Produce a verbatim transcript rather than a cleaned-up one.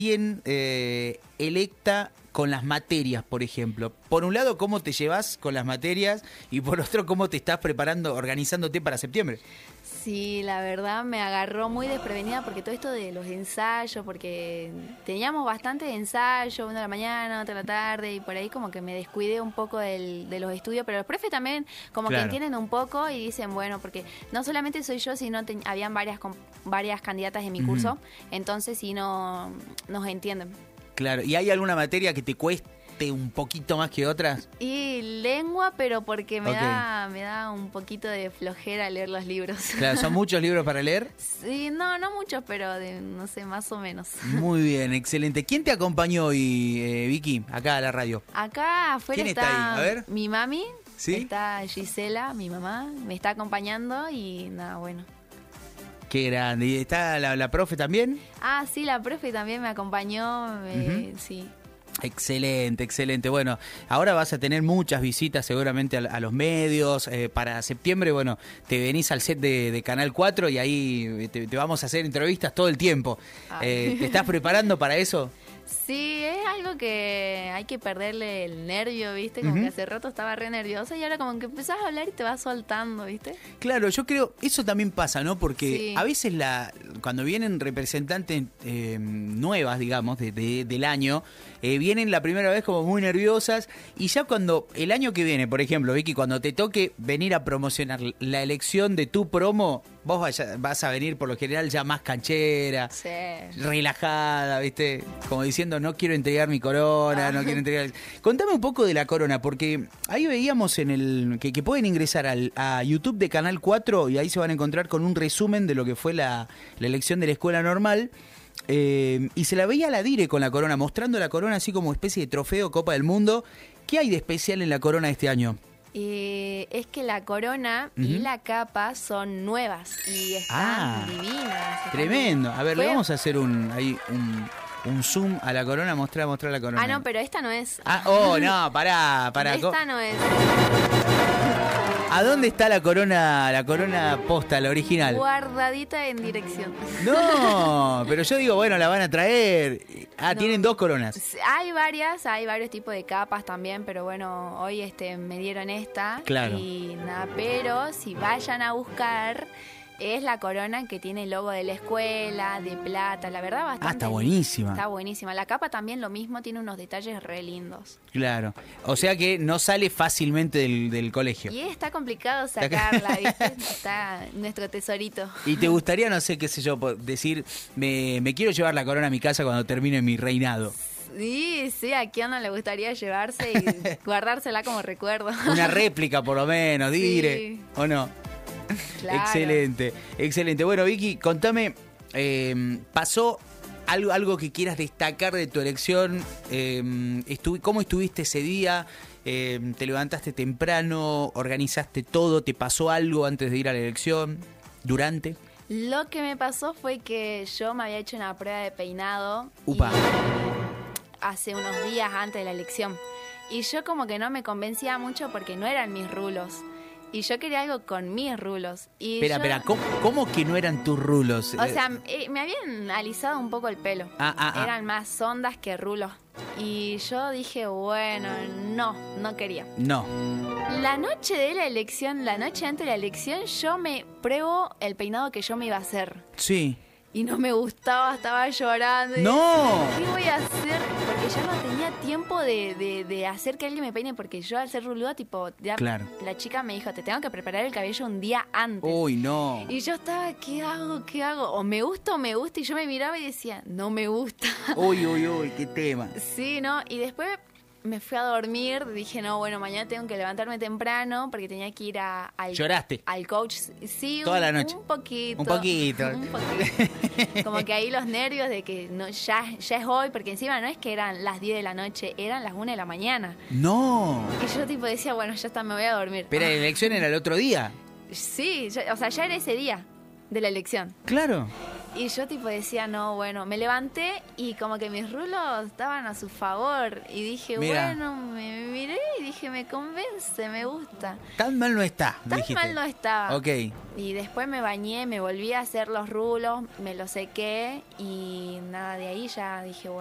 bien eh, electa con las materias, por ejemplo. Por un lado, cómo te llevas con las materias y por otro, cómo te estás preparando, organizándote para septiembre. Sí, la verdad me agarró muy desprevenida porque todo esto de los ensayos, porque teníamos bastante ensayo, uno de la mañana, otro de la tarde, y por ahí como que me descuidé un poco del, de los estudios, pero los profes también como Claro. que entienden un poco y dicen, bueno, porque no solamente soy yo, sino te, habían varias com- varias candidatas en mi curso, Ujú. entonces sí no, nos entienden. Claro. ¿Y hay alguna materia que te cueste un poquito más que otras? Y lengua, pero porque me Ok. da me da un poquito de flojera leer los libros. Claro, ¿son muchos libros para leer? Sí, no, no muchos, pero de, no sé, más o menos. Muy bien, excelente. ¿Quién te acompañó hoy, eh, Vicky, acá a la radio? Acá afuera ¿Quién está ahí? A ver. mi mami, ¿Sí? está Gisela, mi mamá, me está acompañando y nada, bueno. Qué grande. ¿Y está la, la profe también? Ah, sí, la profe también me acompañó, eh, Ujú. sí. Excelente, excelente. Bueno, ahora vas a tener muchas visitas seguramente a, a los medios. Eh, para septiembre, bueno, te venís al set de, de Canal cuatro y ahí te, te vamos a hacer entrevistas todo el tiempo. Ay. Eh, ¿Te estás preparando para eso? Sí, es algo que hay que perderle el nervio, ¿viste? Como Ujú. que hace rato estaba re nerviosa y ahora como que empezás a hablar y te vas soltando, ¿viste? Claro, yo creo, eso también pasa, ¿no? Porque Sí. a veces la cuando vienen representantes eh, nuevas, digamos, de, de- del año, eh, vienen la primera vez como muy nerviosas y ya cuando el año que viene, por ejemplo, Vicky, cuando te toque venir a promocionar la elección de tu promo, vos vaya- vas a venir por lo general ya más canchera, Sí. relajada, ¿viste? Como diciendo, no quiero entregar mi corona, Ah. no quiero entregar... Contame un poco de la corona, porque ahí veíamos en el que, que pueden ingresar al, a YouTube de Canal cuatro y ahí se van a encontrar con un resumen de lo que fue la, la elección de la escuela normal. Eh, y se la veía a la Dire con la corona, mostrando la corona así como especie de trofeo Copa del Mundo. ¿Qué hay de especial en la corona de este año? Eh, es que la corona y Ujú. la capa son nuevas y están Ah, divinas. están Tremendo. divinas. A ver, le Fue- vamos a hacer un, ahí, un, un zoom a la corona, mostrar, mostrar la corona. Ah, no, pero esta no es. Ah, oh, no, pará, pará. Esta no es. ¿A dónde está la corona, la corona posta, la original? Guardadita en dirección. No, pero yo digo, bueno, la van a traer. Ah, No. tienen dos coronas. Hay varias, hay varios tipos de capas también, pero bueno, hoy este me dieron esta. Claro. Y nada, pero si vayan a buscar, es la corona que tiene el logo de la escuela, de plata, la verdad bastante. Ah, está buenísima. Está buenísima. La capa también lo mismo, tiene unos detalles re lindos. Claro. O sea que no sale fácilmente del, del colegio. Y está complicado sacarla, ¿viste? Está nuestro tesorito. ¿Y te gustaría, no sé, qué sé yo, po- decir, me, me quiero llevar la corona a mi casa cuando termine mi reinado? Sí, sí, a quién no le gustaría llevarse y guardársela como recuerdo. Una réplica por lo menos, Sí. dire, ¿o no? Claro. Excelente, excelente. Bueno, Vicky, contame, eh, ¿pasó algo, algo que quieras destacar de tu elección? Eh, estu- ¿Cómo estuviste ese día? Eh, ¿Te levantaste temprano? ¿Organizaste todo? ¿Te pasó algo antes de ir a la elección? ¿Durante? Lo que me pasó fue que yo me había hecho una prueba de peinado y Upa. hace unos días antes de la elección. Y yo como que no me convencía mucho porque no eran mis rulos. Y yo quería algo con mis rulos. Y Espera, yo- espera, ¿cómo, cómo que no eran tus rulos? O Eh, sea, eh, me habían alisado un poco el pelo. Ah, ah, ah. Eran más ondas que rulos. Y yo dije, bueno, no, no quería. No. La noche de la elección, la noche antes de la elección, yo me pruebo el peinado que yo me iba a hacer. Sí. Y no me gustaba, estaba llorando. y ¡No! decía, ¿qué voy a hacer? Porque ya no tenía tiempo de, de, de hacer que alguien me peine, porque yo al ser ruluda, tipo, ya Claro. la chica me dijo, te tengo que preparar el cabello un día antes. Uy, no. Y yo estaba, ¿qué hago? ¿Qué hago? O me gusta o me gusta. Y yo me miraba y decía, no me gusta. Uy, uy, uy, qué tema. Sí, ¿no? Y después me fui a dormir. Dije, no, bueno, mañana tengo que levantarme temprano porque tenía que ir a, al, ¿Lloraste? al coach. Sí, Toda un, la noche. Un poquito. Un poquito. Un poquito. Como que ahí los nervios de que no, ya, ya es hoy, porque encima no es que eran las diez de la noche, eran las una de la mañana. No. Y yo tipo decía, bueno, ya está, me voy a dormir. Pero la elección era el otro día. Sí, ya- o sea, ya era ese día de la elección. Claro. Y yo tipo decía, no, bueno, me levanté y como que mis rulos estaban a su favor. Y dije, Mira. bueno, me miré y dije, dije, me convence, me gusta. Tan mal no está, Tan dijiste. mal no estaba. Ok. Y después me bañé, me volví a hacer los rulos, me los sequé y nada, de ahí ya dije, bueno.